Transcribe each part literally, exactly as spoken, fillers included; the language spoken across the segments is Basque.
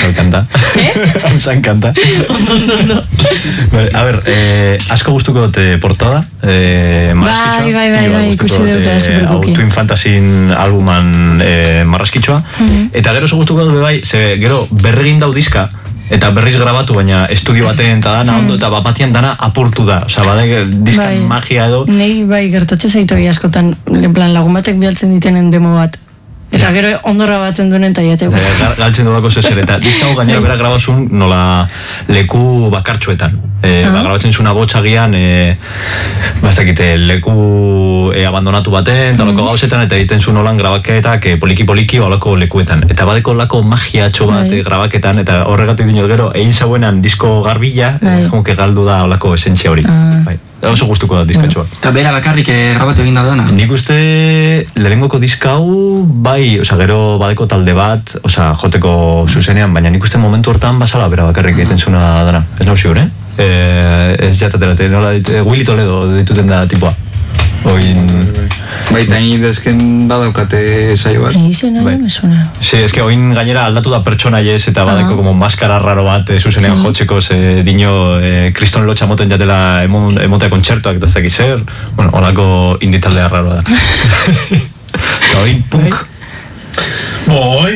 nos encanta. ¿Eh? Nos encanta. No, no, no. Vale, a ver, eh, asko gustuko dute portada, eh, marraskitxoa. Bai, bai, bai, bai, ikusi dut, superkuki. Twin Fantasyn albuman eh, marraskitxoa. Mm-hmm. Eta gero oso gustuko dute bai, ze gero berregin dau diska, eta berriz grabatu, baina estudio baten eta dana ondo, eta bapatian dana apurtu da. Osa, bade, diskan bai. magia edo. Nei, bai, gertatze zaitu askotan, en plan, lagun batek bialtzen ditenen demo bat. Eta ja. Gero ondorra batzen duen eta jateko. E, galtzen duelako zezer, eta diska hau gainera bera grabazun nola leku bakartxuetan. E, uh-huh. ba, grabatzen zuna botxagian, e, bastakite, leku e, abandonatu baten, eta olako gauzetan, eta egiten zuen nolan grabaketak e, poliki-poliki olako lekuetan. Eta badeko olako magia txo bat e, grabaketan, eta horregatik dinot gero, egin zauenan disko garbila, e, jonke galdu da olako esentzia hori. Uh-huh. Bai. Oso gustuko da diskatxoa. Eta bera bakarrik grabatu egin da dana? Nik uste lehenengoko diska hau, bai, oza, gero badeko talde bat, oza, joteko zuzenean, baina nik uste momentu hortan basala bera bakarrik egiten zuna dana. Ez nau ziur, eh? eh ez jataterate, nola dit, Willy Toledo dituten da tipua. Oin... Baita ni dezken badaukate saio bat. Eizen hori me suena. Sí, es que oin gainera aldatu da pertsonaiez eta badeko como maskara raro bat e, zuzenean uh-huh. jotzeko ze dino e, Kriston Lotxa moten jatela emon, emotea kontzertuak eta ez dakiz zer. Bueno, honako inditaldea raro da. Eta oin punk. Boi!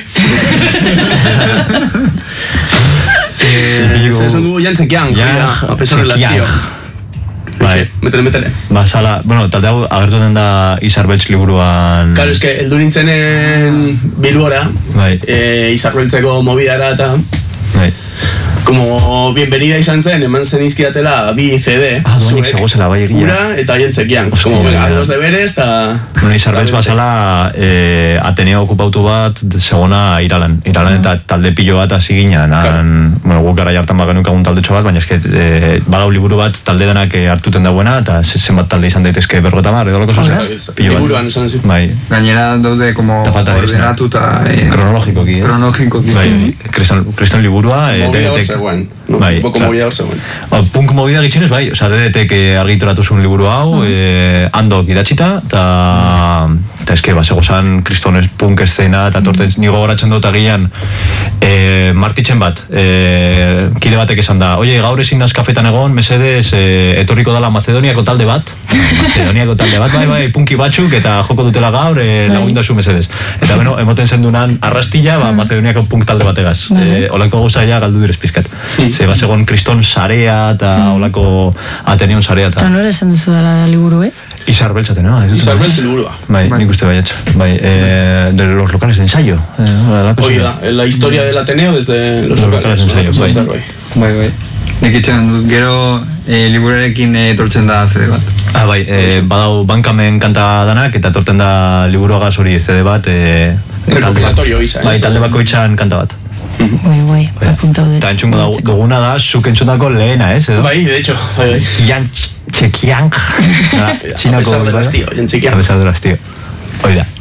Zer esan dugu Jan Txekiang, a pesar de las tío. Bai, metele, metele. Ba, sala, bueno, talde hau agertuten da Izar Beltz liburuan... Claro, es que eldu nintzenen Bilbora, bai. eh, Izar Beltzeko movidara eta... Bai. Como bienvenida izan zen, eman zen izkidatela bi C D. Ah, duanik segozela, bai egia. Ura eta Jan Txekiang. Como, venga, los deberes eta... Bueno, Izar Beltz basala eh, Ateneo okupautu bat segona Iralan. Iralan eta talde pilo bat hasi ginen. Bueno, guk gara jartan bagenuk egun talde bat, baina eske eh, badau liburu bat talde denak hartuten dagoena, eta zenbat talde izan daitezke berrogeta mar, edo loko zozen. Liburuan esan zi. Bai. Gainera daude como ordenatu eta... Kronologikoki, ez? Kronologikoki. Bai, kriston liburua... Movida hor zegoen. Bai. Boko movida hor zegoen. Punk movida gitxinez, bai. Osa, D D T-ek argituratu zuen liburu hau, handok idatzita, eta eske, ba, segozan kristonez punk eszena, eta torten nigo goratzen dut agian martitzen bat, kide batek esan da, oie, gaur ezin naz kafetan egon, mesedez, etorriko dala Macedoniako talde bat, Macedoniako talde bat, bai, bai, punki batzuk, eta joko dutela gaur, lagundazu mesedez. Eta, bueno, emoten zendunan arrastilla, ba, Macedoniako punk talde bategaz. Olako gozaia galdu direz pizkat. Ze, ba, segon kriston sarea, eta olako Ateneon sarea. Eta nola esan duzu dela da liburu, eh? Izar Beltz Ateneo. Izar Beltz liburua. Bai, nik uste bai atxa. Bai, de los locales de ensayo. Oiga, la historia del Ateneo desde los locales de ensayo. Bai, bai. Nik itxean dut, gero liburuarekin etortzen da C D bat. Ah, bai, badau bankamen kanta danak, eta etorten da liburuagaz hori C D bat. Recopilatorio isa. Bai, talde bako itxan kanta bat. Bai, bai, apuntau dut. Eta entzungo duguna da, zuk entzundako lehena, ez? Bai, de hecho. Jan Txekiang. A pesar de las tío, Jan Txekiang. A pesar de las tío. Oida.